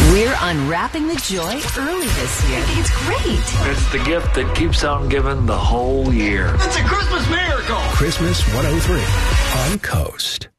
We're unwrapping the joy early this year. It's great. It's the gift that keeps on giving the whole year. It's a Christmas miracle. Christmas 103 on Coast.